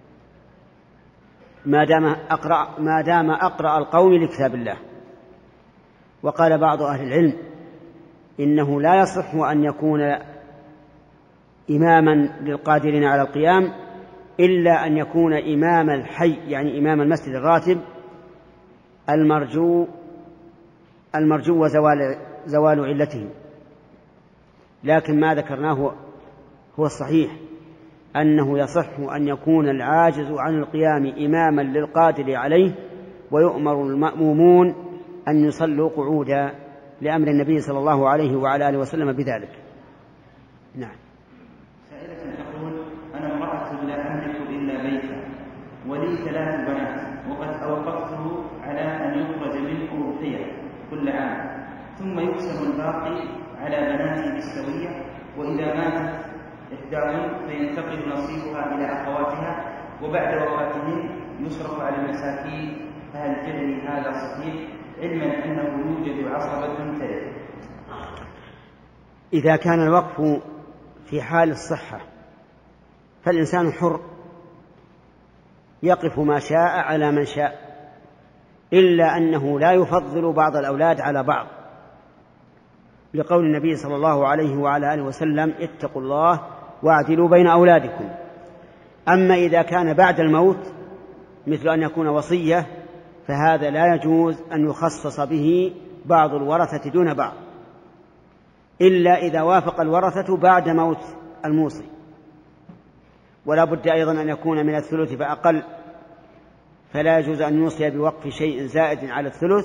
ما دام أقرأ, ما دام أقرأ القوم لكتاب الله. وقال بعض أهل العلم إنه لا يصح أن يكون إماما للقادرين على القيام إلا أن يكون إمام الحي، يعني إمام المسجد الراتب المرجو المرجو وزوال زوال علته. لكن ما ذكرناه هو الصحيح، أنه يصح أن يكون العاجز عن القيام إماما للقادر عليه، ويؤمر المأمومون أن يصلوا قعودا لأمر النبي صلى الله عليه وعلى آله وسلم بذلك. نعم.
سائلة تقول: أنا امرأة لا أملك إلا بيتا ولي ثلاث بنات، وقد أوقفته على أن يخرج منه أضحية كل عام، ثم يقسم الباقي على بناتي بالسوية، وإذا ماتت إحداهن فينتقل نصيبها إلى أخواتها، وبعد وفاتهن يصرف على المساكين. فهل فعلي هذا صحيح، علما أنه يوجد عصبة ترث؟
إذا كان الوقف في حال الصحة فالإنسان حر يقف ما شاء على من شاء، إلا أنه لا يفضل بعض الأولاد على بعض، لقول النبي صلى الله عليه وعلى آله وسلم: اتقوا الله واعدلوا بين أولادكم. أما إذا كان بعد الموت مثل أن يكون وصية فهذا لا يجوز أن يخصص به بعض الورثة دون بعض، إلا إذا وافق الورثة بعد موت الموصي. ولا بد أيضا أن يكون من الثلث فأقل، فلا يجوز أن يوصي بوقف شيء زائد على الثلث،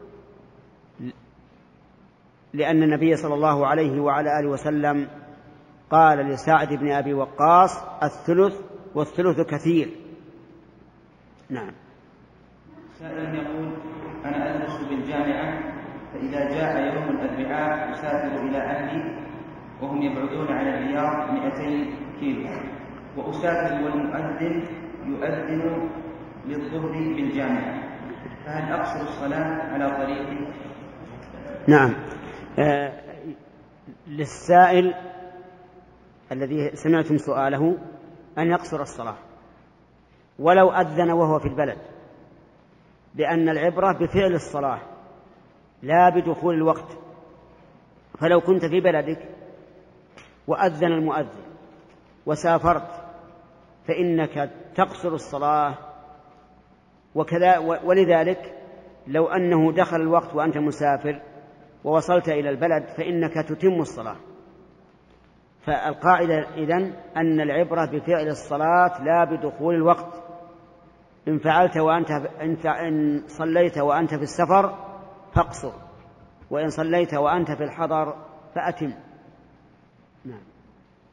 لأن النبي صلى الله عليه وعلى آله وسلم قال لسعد بن أبي وقاص: الثلث والثلث كثير. نعم.
سائل يقول: أنا أدرس بالجامعة، فإذا جاء يوم الأربعاء أسافر إلى أهلي وهم يبعدون على الرياض مئتين كيلو، وأسافر والمؤذن يؤذن للظهر بالجامعة، فهل أقصر الصلاة على طريقي؟
نعم. آه للسائل الذي سمعتم سؤاله أن يقصر الصلاة ولو أذن وهو في البلد، لأن العبرة بفعل الصلاة لا بدخول الوقت. فلو كنت في بلدك وأذن المؤذن وسافرت فإنك تقصر الصلاة، وكذا ولذلك لو أنه دخل الوقت وأنت مسافر ووصلت إلى البلد فإنك تتم الصلاة. فالقاعدة إذن أن العبرة بفعل الصلاة لا بدخول الوقت. إن فعلت وأنت إن صليت وأنت في السفر فاقصر، وإن صليت وأنت في الحضر فأتم. نعم.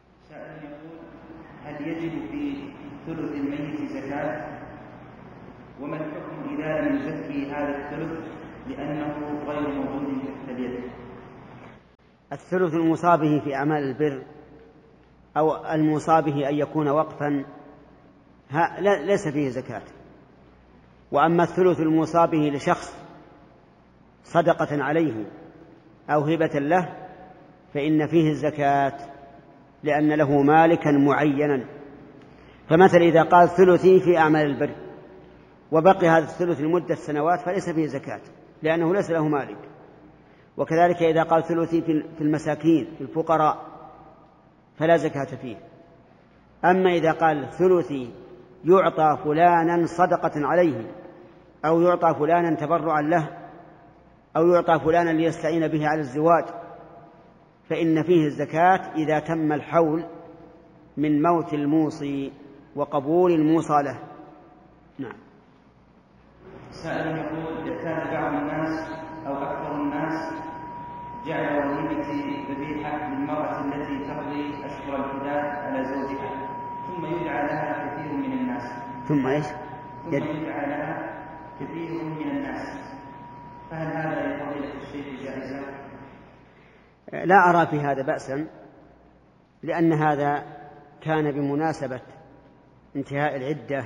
سائل يقول: هل يجب في ثلث الميت زكاة؟ وما الحكم إذا لم يزكي هذا الثلث لأنه غير موجود تحت اليد؟
الثلث الموصى به في أعمال البر أو الموصى به أن يكون وقفا ليس فيه زكاة. وأما الثلث الموصى به لشخص صدقة عليه أو هبة له فإن فيه الزكاة لأن له مالكا معينا. فمثل إذا قال ثلثي في أعمال البر وبقي هذا الثلث لمدة سنوات فليس فيه زكاة لأنه ليس له مالك. وكذلك إذا قال ثلثي في المساكين في الفقراء فلا زكاة فيه. أما إذا قال ثلثي يعطى فلانا صدقة عليه أو يعطى فلانا تبرعا له أو يعطى فلانا ليستعين به على الزواج فإن فيه الزكاة إذا تم الحول من موت الموصي وقبول الموصى له. نعم.
سائل يقول: يحتاج بعض الناس أو أكثر الناس جعل وليمة ذبيحة للمرأة التي تقضي أشهر الحداد على زوجها ثم يدعى لها كثير من الناس.
ثم إيش؟
ثم يدعى لها كثير من الناس، فهل هذا يا فضيلة الشيخ جائزة؟
لا أرى في هذا بأسا، لأن هذا كان بمناسبة انتهاء العدة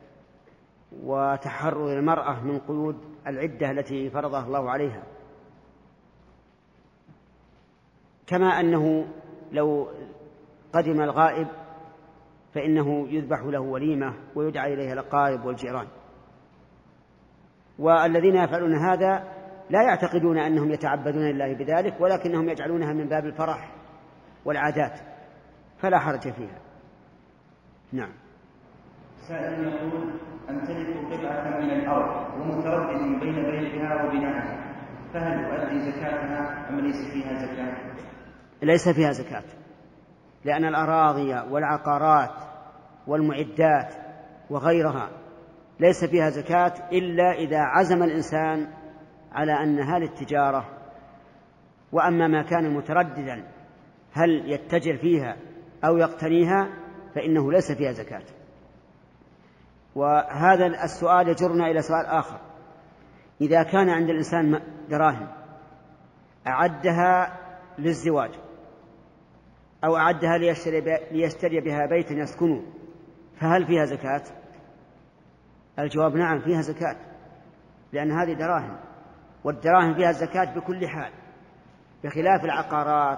وتحرر المرأة من قيود العدة التي فرضها الله عليها، كما أنه لو قدم الغائب فإنه يذبح له وليمة ويدعى إليها الأقارب والجيران. والذين يفعلون هذا لا يعتقدون أنهم يتعبدون لله بذلك، ولكنهم يجعلونها من باب الفرح والعادات، فلا حرج فيها. نعم.
سائل يقول: أمتلك قطعة من الأرض ومتردد بين بيعها وبنائها، فهل أؤدي زكاتها أم ليس فيها زكاة؟
ليس فيها زكاة، لأن الأراضي والعقارات والمعدات وغيرها ليس فيها زكاة إلا إذا عزم الإنسان على أنها للتجارة. وأما ما كان مترددا هل يتجر فيها أو يقتنيها فإنه ليس فيها زكاة. وهذا السؤال يجرنا إلى سؤال آخر: إذا كان عند الإنسان دراهم أعدها للزواج أو أعدها ليشتري بها بيتا يسكنه فهل فيها زكاة؟ الجواب نعم، فيها زكاة، لأن هذه دراهم، والدراهم فيها الزكاة بكل حال، بخلاف العقارات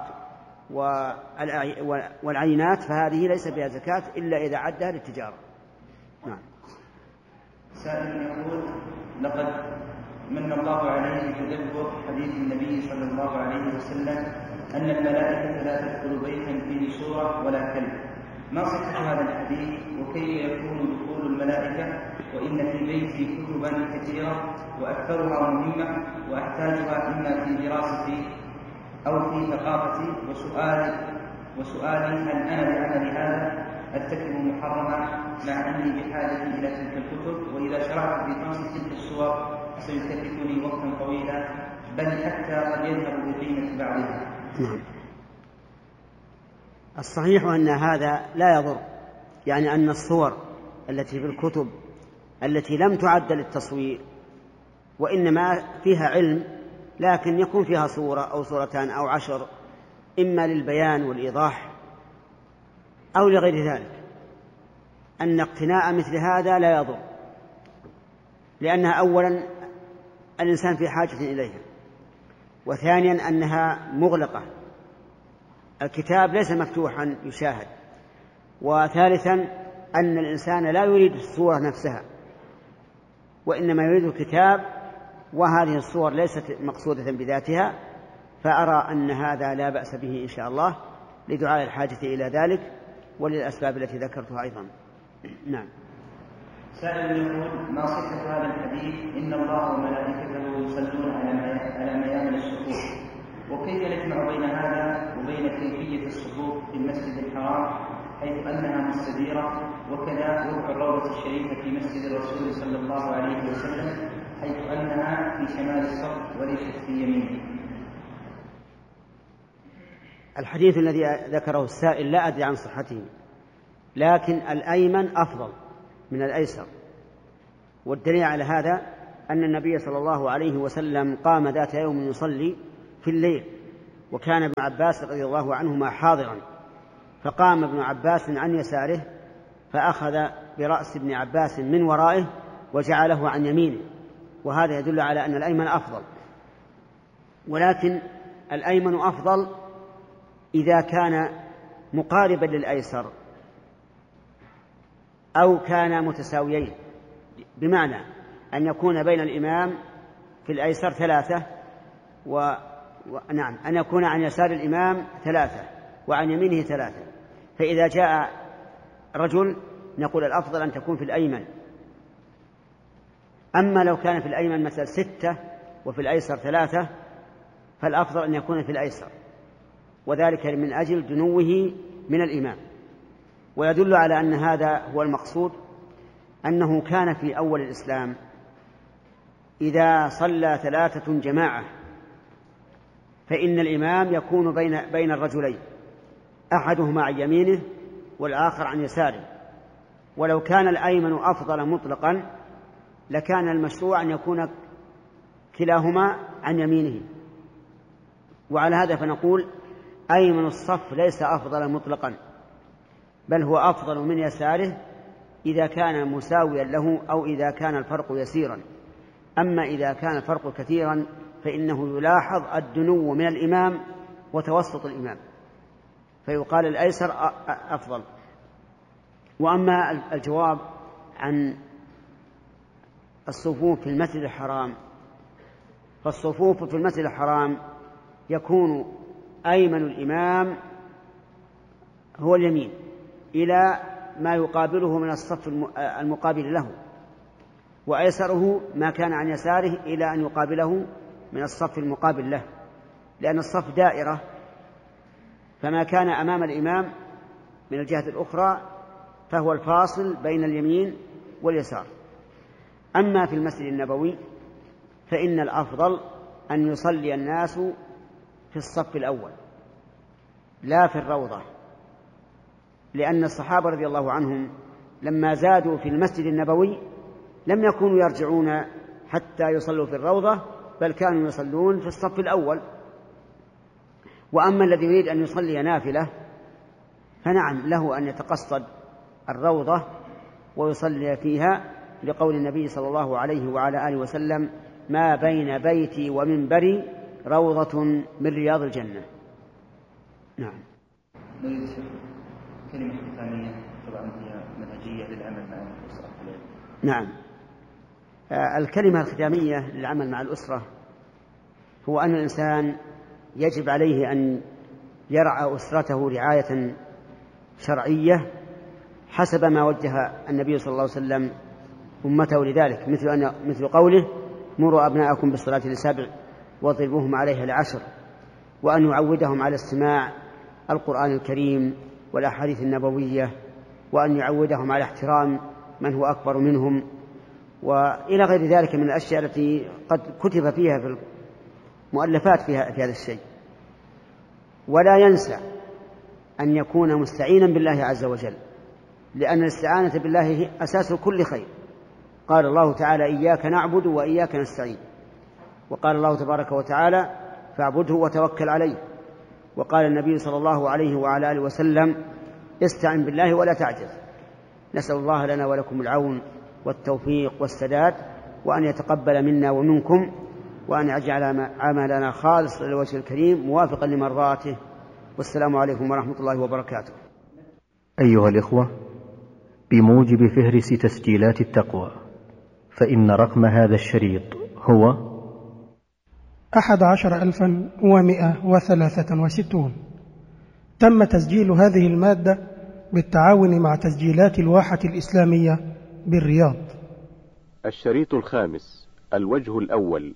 والعينات فهذه ليس فيها زكاة إلا إذا عدها للتجارة. نعم.
سائل يقول: لقد من الله عليه بتدبر حديث النبي صلى الله عليه وسلم أن الملائكة لا تدخل بيتا فيه صورة ولا كلب، ما صحة هذا الحديث وكيف يكون دخول الملائكة وإن في بيتي كتبا كثيرة وأكثرها مهمة وأحتاجها إما في دراستي أو في ثقافتي وسؤالي وسؤالي هل أنا بعمل هذا أرتكب محرما مع أني بحاجة إلى تلك الكتب، وإذا شرعت في طمس تلك الصور سيكلفني وقتا طويلا بل حتى قد يذهب بقيمة بعضها.
نعم. الصحيح أن هذا لا يضر، يعني أن الصور التي في الكتب التي لم تعد للتصوير وإنما فيها علم لكن يكون فيها صورة أو صورتان أو عشر إما للبيان والإيضاح أو لغير ذلك، أن اقتناء مثل هذا لا يضر، لأنها أولا الإنسان في حاجة إليها، وثانيا أنها مغلقة، الكتاب ليس مفتوحا يشاهد، وثالثا أن الإنسان لا يريد الصورة نفسها وإنما يريد الكتاب، وهذه الصور ليست مقصودة بذاتها، فأرى أن هذا لا بأس به إن شاء الله لدعاء الحاجة إلى ذلك وللأسباب التي ذكرتها أيضا. نعم.
سائل يقول: ما صحة هذا الحديث إن الله وملائكته يصلون على ميامن الصفوف، وكيف نجمع بين هذا وبين كيفية الصفوف في المسجد الحرام حيث أنها مستديرة، وكذا وضع الروضة الشريفة في مسجد الرسول صلى الله عليه وسلم حيث أنها في شمال الصف وليست في يمينه؟
الحديث الذي ذكره السائل لا أدري عن صحته، لكن الأيمن أفضل من الأيسر، والدليل على هذا أن النبي صلى الله عليه وسلم قام ذات يوم يصلي في الليل، وكان ابن عباس رضي الله عنهما حاضرا، فقام ابن عباس عن يساره فأخذ برأس ابن عباس من ورائه وجعله عن يمينه، وهذا يدل على أن الأيمن أفضل. ولكن الأيمن أفضل إذا كان مقاربا للأيسر أو كان متساويين، بمعنى أن يكون بين الإمام في الأيسر ثلاثة و... و... نعم أن يكون عن يسار الإمام ثلاثة وعن يمينه ثلاثة، فإذا جاء رجل نقول الأفضل أن تكون في الأيمن. أما لو كان في الأيمن مثلا ستة وفي الأيسر ثلاثة فالأفضل أن يكون في الأيسر، وذلك من أجل دنوه من الإمام. ويدل على أن هذا هو المقصود أنه كان في أول الإسلام إذا صلى ثلاثة جماعة فإن الإمام يكون بين بين الرجلين، أحدهما عن يمينه والآخر عن يساره. ولو كان الأيمن أفضل مطلقا لكان المشروع أن يكون كلاهما عن يمينه. وعلى هذا فنقول أيمن الصف ليس أفضل مطلقا، بل هو أفضل من يساره إذا كان مساويا له أو إذا كان الفرق يسيرا. أما إذا كان الفرق كثيرا فإنه يلاحظ الدنو من الإمام وتوسط الإمام، فيقال الأيسر أفضل. وأما الجواب عن الصفوف في المسجد الحرام، فالصفوف في المسجد الحرام يكون أيمن الإمام هو اليمين إلى ما يقابله من الصف المقابل له، وأيسره ما كان عن يساره إلى أن يقابله من الصف المقابل له، لأن الصف دائرة، فما كان أمام الإمام من الجهة الأخرى فهو الفاصل بين اليمين واليسار. أما في المسجد النبوي فإن الأفضل أن يصلي الناس في الصف الأول لا في الروضة، لأن الصحابة رضي الله عنهم لما زادوا في المسجد النبوي لم يكونوا يرجعون حتى يصلوا في الروضة، بل كانوا يصلون في الصف الأول. وأما الذي يريد أن يصلي نافلة فنعم له أن يتقصد الروضة ويصلي فيها، لقول النبي صلى الله عليه وعلى آله وسلم: ما بين بيتي ومنبري روضة من رياض الجنة. نعم.
نريد كلمة ختامية طبعا هي منهجية للعمل مع الأسرة.
نعم. آه الكلمة الختامية للعمل مع الأسرة هو أن الإنسان يجب عليه أن يرعى أسرته رعاية شرعية حسب ما وجه النبي صلى الله عليه وسلم أمته لذلك، مثل أن مثل قوله: مروا أبناءكم بالصلاة لسبع واضربوهم عليها لعشر، وأن يعودهم على استماع القرآن الكريم والأحاديث النبوية، وأن يعودهم على احترام من هو أكبر منهم، وإلى غير ذلك من الأشياء التي قد كتب فيها في المؤلفات فيها في هذا الشيء. ولا ينسى أن يكون مستعينا بالله عز وجل، لأن الاستعانة بالله هي أساس كل خير. قال الله تعالى: إياك نعبد وإياك نستعين. وقال الله تبارك وتعالى: فاعبده وتوكل عليه. وقال النبي صلى الله عليه وعلى آله وسلم: استعن بالله ولا تعجز. نسأل الله لنا ولكم العون والتوفيق والسداد، وأن يتقبل منا ومنكم، وأن يجعل عملنا خالص للوجه الكريم موافقا لمرضاته. والسلام عليكم ورحمة الله وبركاته.
أيها الإخوة، بموجب فهرس تسجيلات التقوى، فإن رقم هذا الشريط هو
أحد عشر ألفا ومائة وثلاثة وستون. تم تسجيل هذه المادة بالتعاون مع تسجيلات الواحة الإسلامية بالرياض.
الشريط الخامس: الوجه الأول،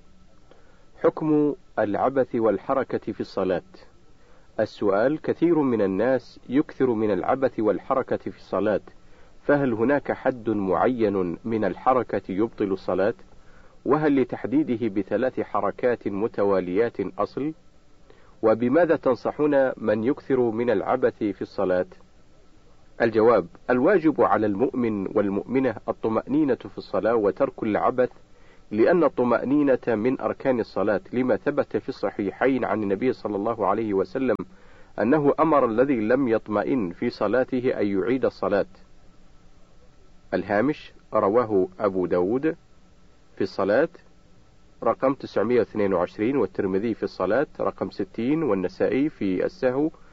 حكم العبث والحركة في الصلاة. السؤال: كثير من الناس يكثر من العبث والحركة في الصلاة، فهل هناك حد معين من الحركة يبطل الصلاة؟ وهل لتحديده بثلاث حركات متواليات أصل؟ وبماذا تنصحون من يكثر من العبث في الصلاة؟ الجواب: الواجب على المؤمن والمؤمنة الطمأنينة في الصلاة وترك العبث، لأن الطمأنينة من أركان الصلاة، لما ثبت في الصحيحين عن النبي صلى الله عليه وسلم أنه أمر الذي لم يطمئن في صلاته أن يعيد الصلاة. الهامش: رواه أبو داود في الصلاة رقم تسعمائة واثنين وعشرين، والترمذي في الصلاة رقم ستين، والنسائي في السهو